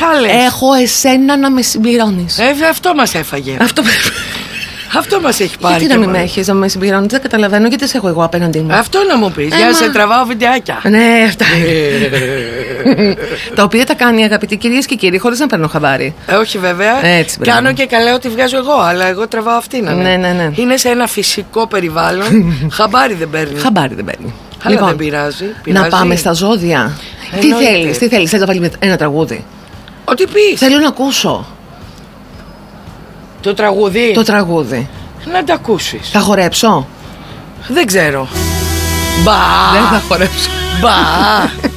άλλες. Έχω εσένα να με συμπληρώνεις. Αυτό μας έφαγε. Αυτό μας έχει πάρει. Γιατί να μην με έχεις, να με συμπληρώνεις, δεν καταλαβαίνω, γιατί σε έχω εγώ απέναντί μου. Αυτό να μου πεις, για να σε τραβάω βιντεάκια. Ναι, αυτά. Τα οποία τα κάνει, αγαπητοί κυρίες και κύριοι, χωρίς να παίρνω χαμπάρι. Όχι βέβαια. Έτσι, κάνω και καλά ότι βγάζω εγώ, αλλά εγώ τραβάω αυτήν. Ναι. Είναι σε ένα φυσικό περιβάλλον. Χαμπάρι δεν παίρνει. Χαμπάρι δεν παίρνει. Αλλά λοιπόν, δεν πειράζει. Να πάμε στα ζώδια. Τι θέλεις, θέλεις να βάλει ένα τραγούδι? Ό,τι πεις. Θέλω να ακούσω. Το τραγούδι. Το τραγούδι. Να τα ακούσεις. Θα χορέψω. Δεν ξέρω. Μπα. Δεν θα χορέψω. Μπα.